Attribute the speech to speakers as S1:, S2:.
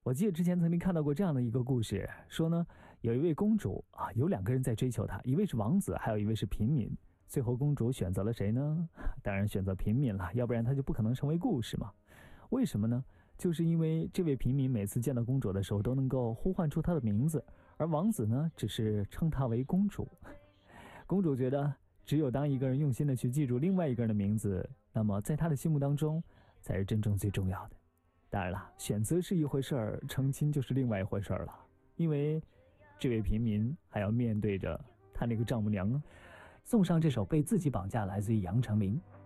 S1: 我记得之前曾经看到过这样的一个故事，说呢，有一位公主啊，有两个人在追求她，一位是王子，还有一位是平民。最后公主选择了谁呢？当然选择平民了，要不然她就不可能成为故事嘛。为什么呢？就是因为这位平民每次见到公主的时候都能够呼唤出她的名字，而王子呢，只是称她为公主。公主觉得，只有当一个人用心的去记住另外一个人的名字，那么在她的心目当中，才是真正最重要的。当然了，选择是一回事儿，成亲就是另外一回事儿了。因为这位平民还要面对着他那个丈母娘啊。送上这首《被自己绑架》，来自于杨丞琳。